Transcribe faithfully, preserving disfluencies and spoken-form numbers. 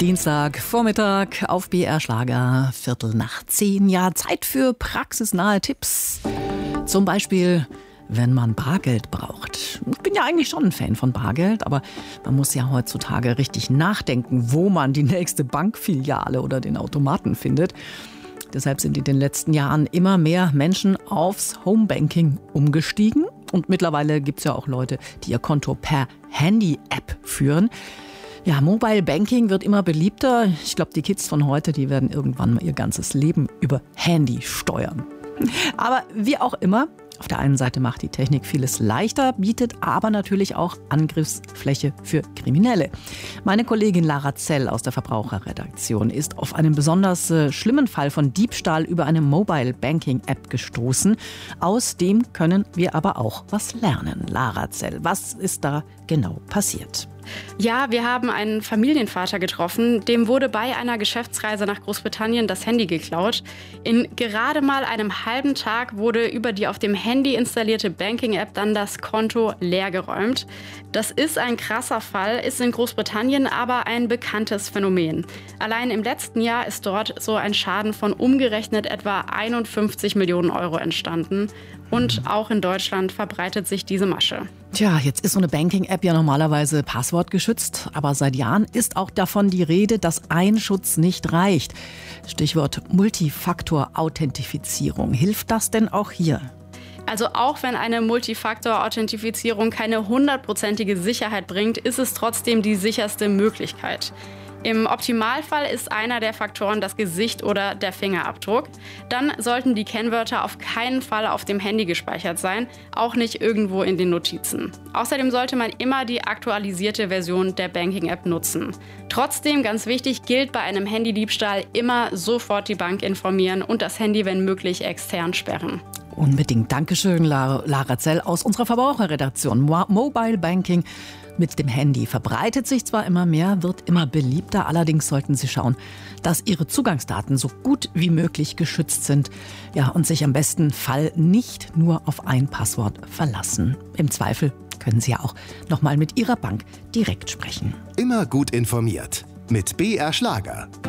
Dienstag, Vormittag auf B R Schlager, Viertel nach zehn. Ja, Zeit für praxisnahe Tipps. Zum Beispiel, wenn man Bargeld braucht. Ich bin ja eigentlich schon ein Fan von Bargeld, aber man muss ja heutzutage richtig nachdenken, wo man die nächste Bankfiliale oder den Automaten findet. Deshalb sind in den letzten Jahren immer mehr Menschen aufs Homebanking umgestiegen. Und mittlerweile gibt es ja auch Leute, die ihr Konto per Handy-App führen. Ja, Mobile Banking wird immer beliebter. Ich glaube, die Kids von heute, die werden irgendwann mal ihr ganzes Leben über Handy steuern. Aber wie auch immer, auf der einen Seite macht die Technik vieles leichter, bietet aber natürlich auch Angriffsfläche für Kriminelle. Meine Kollegin Lara Zell aus der Verbraucherredaktion ist auf einen besonders äh, schlimmen Fall von Diebstahl über eine Mobile Banking App gestoßen. Aus dem können wir aber auch was lernen. Lara Zell, was ist da genau passiert? Ja, wir haben einen Familienvater getroffen. Dem wurde bei einer Geschäftsreise nach Großbritannien das Handy geklaut. In gerade mal einem halben Tag wurde über die auf dem Handy installierte Banking-App dann das Konto leergeräumt. Das ist ein krasser Fall, ist in Großbritannien aber ein bekanntes Phänomen. Allein im letzten Jahr ist dort so ein Schaden von umgerechnet etwa einundfünfzig Millionen Euro entstanden. Und auch in Deutschland verbreitet sich diese Masche. Tja, jetzt ist so eine Banking-App ja normalerweise passwortgeschützt, aber seit Jahren ist auch davon die Rede, dass ein Schutz nicht reicht. Stichwort Multifaktor-Authentifizierung. Hilft das denn auch hier? Also auch wenn eine Multifaktor-Authentifizierung keine hundertprozentige Sicherheit bringt, ist es trotzdem die sicherste Möglichkeit. Im Optimalfall ist einer der Faktoren das Gesicht oder der Fingerabdruck. Dann sollten die Kennwörter auf keinen Fall auf dem Handy gespeichert sein, auch nicht irgendwo in den Notizen. Außerdem sollte man immer die aktualisierte Version der Banking-App nutzen. Trotzdem, ganz wichtig, gilt bei einem Handydiebstahl immer sofort die Bank informieren und das Handy, wenn möglich, extern sperren. Unbedingt. Dankeschön, Lara, Lara Zell aus unserer Verbraucherredaktion. Mo- Mobile Banking mit dem Handy verbreitet sich zwar immer mehr, wird immer beliebter. Allerdings sollten Sie schauen, dass Ihre Zugangsdaten so gut wie möglich geschützt sind. Ja, und sich am besten Fall nicht nur auf ein Passwort verlassen. Im Zweifel können Sie ja auch noch mal mit Ihrer Bank direkt sprechen. Immer gut informiert mit B R Schlager.